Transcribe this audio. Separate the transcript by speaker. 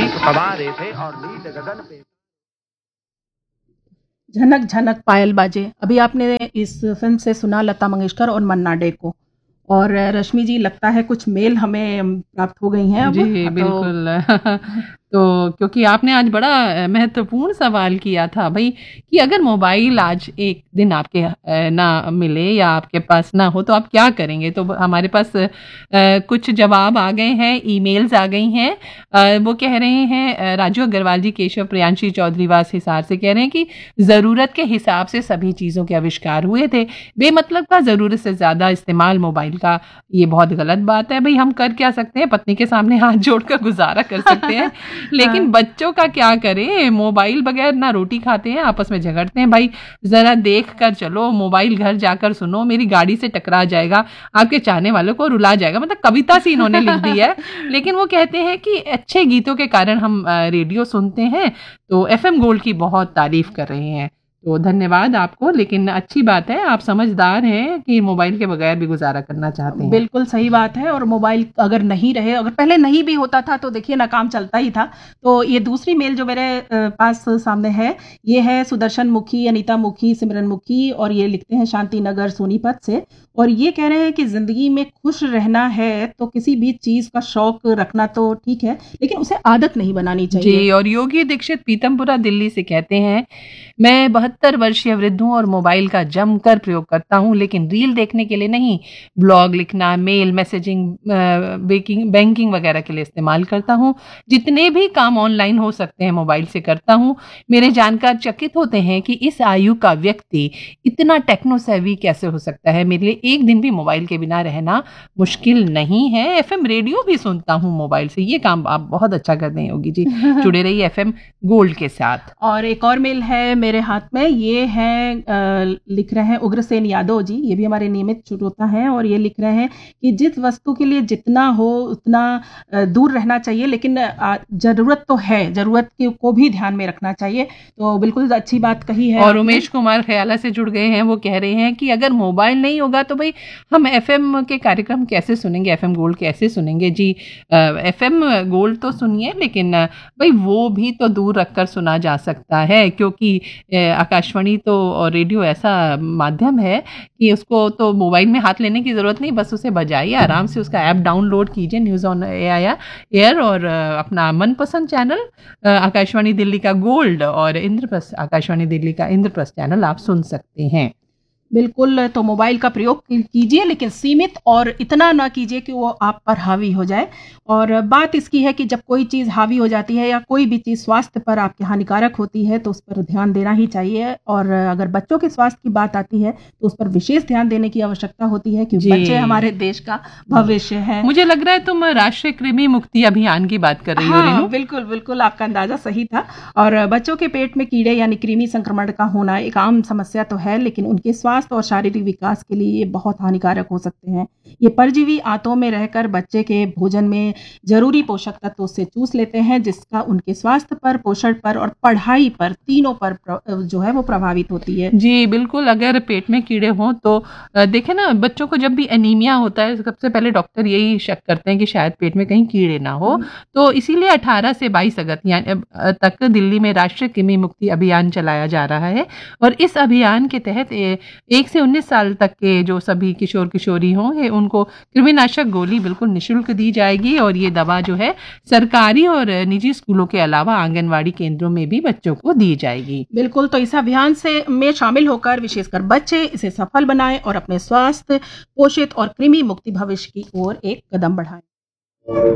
Speaker 1: सवारे थे और नील गगन पे
Speaker 2: झनक झनक पायल बाजे। अभी आपने इस फिल्म से सुना लता मंगेशकर और मन्ना डे को। और रश्मि जी, लगता है कुछ मेल हमें प्राप्त हो गई हैं अब।
Speaker 3: जी बिल्कुल। तो क्योंकि आपने आज बड़ा महत्वपूर्ण सवाल किया था भाई, कि अगर मोबाइल आज एक दिन आपके ना मिले या आपके पास ना हो तो आप क्या करेंगे। तो हमारे पास कुछ जवाब आ गए हैं, ईमेल्स आ गई हैं। वो कह रहे हैं, राजू अग्रवाल जी केशव प्रियांशी चौधरी वास हिसार से कह रहे हैं कि ज़रूरत के हिसाब से सभी चीज़ों के आविष्कार हुए थे। बेमतलब का ज़रूरत से ज़्यादा इस्तेमाल मोबाइल का ये बहुत गलत बात है। भाई हम कर क्या सकते हैं, पत्नी के सामने हाथ जोड़कर गुजारा कर सकते हैं, लेकिन बच्चों का क्या करें। मोबाइल बगैर ना रोटी खाते हैं, आपस में झगड़ते हैं। भाई जरा देख कर चलो, मोबाइल घर जाकर सुनो, मेरी गाड़ी से टकरा जाएगा, आपके चाहने वालों को रुला जाएगा। मतलब कविता सी इन्होंने लिख दी है। लेकिन वो कहते हैं कि अच्छे गीतों के कारण हम रेडियो सुनते हैं, तो एफएम गोल्ड की बहुत तारीफ कर रहे हैं। तो धन्यवाद आपको। लेकिन अच्छी बात है, आप समझदार हैं कि मोबाइल के बगैर भी गुजारा करना चाहते हैं।
Speaker 2: बिल्कुल सही बात है। और मोबाइल अगर नहीं रहे, अगर पहले नहीं भी होता था तो देखिए ना, काम चलता ही था। तो ये दूसरी मेल जो मेरे पास सामने है, ये है सुदर्शन मुखी, अनीता मुखी, सिमरन मुखी, और ये लिखते हैं शांति नगर सोनीपत से। और ये कह रहे हैं कि जिंदगी में खुश रहना है तो किसी भी चीज का शौक रखना तो ठीक है, लेकिन उसे आदत नहीं बनानी चाहिए।
Speaker 3: जी। और योगी दीक्षित पीतमपुरा दिल्ली से कहते हैं, मैं 72 वर्षीय वृद्ध हूँ और मोबाइल का जमकर प्रयोग करता हूँ, लेकिन रील देखने के लिए नहीं, ब्लॉग लिखना, मेल, मैसेजिंग, बैंकिंग वगैरह के लिए इस्तेमाल करता हूँ। जितने भी काम ऑनलाइन हो सकते हैं मोबाइल से करता हूँ। मेरे जानकार चकित होते हैं कि इस आयु का व्यक्ति इतना टेक्नो सेवी कैसे हो सकता है। मेरे लिए एक दिन भी मोबाइल के बिना रहना मुश्किल नहीं है। एफएम रेडियो भी सुनता हूँ मोबाइल से। ये काम आप बहुत अच्छा करते हैं योगी जी। जुड़े रहिए एफएम गोल्ड के साथ।
Speaker 2: और एक और मेल है मेरे हाथ में, ये है लिख रहे हैं उग्रसेन यादव जी, ये भी हमारे नियमित श्रोता हैं। और ये लिख रहे हैं कि जिस वस्तु के लिए जितना हो उतना दूर रहना चाहिए, लेकिन जरूरत तो है, जरूरत को भी ध्यान में रखना चाहिए। तो बिल्कुल अच्छी बात कही है।
Speaker 3: और उमेश कुमार ख्याला से जुड़ गए हैं, वो कह रहे हैं कि अगर मोबाइल नहीं होगा तो भाई हम एफएम के कार्यक्रम कैसे सुनेंगे, एफएम गोल्ड कैसे सुनेंगे। जी एफएम गोल्ड तो सुनिए, लेकिन भाई वो भी तो दूर रखकर सुना जा सकता है, क्योंकि आकाशवाणी तो और रेडियो ऐसा माध्यम है कि उसको तो मोबाइल में हाथ लेने की ज़रूरत नहीं, बस उसे बजाइए, आराम से उसका ऐप डाउनलोड कीजिए, न्यूज़ ऑन एयर, और अपना मनपसंद चैनल आकाशवाणी दिल्ली का गोल्ड और इंद्रप्रस्थ, आकाशवाणी दिल्ली का इंद्रप्रस्थ चैनल आप सुन सकते हैं।
Speaker 2: बिल्कुल। तो मोबाइल का प्रयोग कीजिए, लेकिन सीमित, और इतना ना कीजिए कि वो आप पर हावी हो जाए। और बात इसकी है कि जब कोई चीज़ हावी हो जाती है या कोई भी चीज़ स्वास्थ्य पर आपके हानिकारक होती है तो उस पर ध्यान देना ही चाहिए। और अगर बच्चों के स्वास्थ्य की बात आती है तो उस पर विशेष ध्यान देने की आवश्यकता होती है, क्योंकि बच्चे हमारे देश का भविष्य है।
Speaker 3: मुझे लग रहा है तुम राष्ट्रीय कृमि मुक्ति अभियान की बात कर रही हो।
Speaker 2: हाँ, बिल्कुल बिल्कुल, आपका अंदाजा सही था। और बच्चों के पेट में कीड़े यानी कृमि संक्रमण का होना एक आम समस्या तो है, लेकिन उनके स्वास्थ्य और शारीरिक विकास के लिए ये बहुत हानिकारक हो सकते हैं। ये परजीवी आंतों में रहकर बच्चे के भोजन में जरूरी पोषक तत्व उससे चूस लेते हैं, जिसका उनके स्वास्थ्य पर, पोषण पर और पढ़ाई पर, तीनों पर जो है वो प्रभावित होती है।
Speaker 3: जी बिल्कुल। अगर पेट में कीड़े हों तो देखें ना, बच्चों को जब भी एनीमिया होता है सबसे पहले डॉक्टर यही शक करते हैं कि शायद पेट में कहीं कीड़े ना हो। तो इसीलिए 18 से 22 अगस्त तक दिल्ली में राष्ट्रीय कृमि मुक्ति अभियान चलाया जा रहा है। और इस अभियान के तहत 1 से 19 साल तक के जो सभी किशोर किशोरी होंगे उनको कृमिनाशक गोली बिल्कुल निःशुल्क दी जाएगी। और ये दवा जो है सरकारी और निजी स्कूलों के अलावा आंगनवाड़ी केंद्रों में भी बच्चों को दी जाएगी।
Speaker 2: बिल्कुल। तो इस अभियान में शामिल होकर विशेषकर बच्चे इसे सफल बनाएं और अपने स्वास्थ्य, पोषित और कृमि मुक्ति भविष्य की ओर एक कदम बढ़ाएं।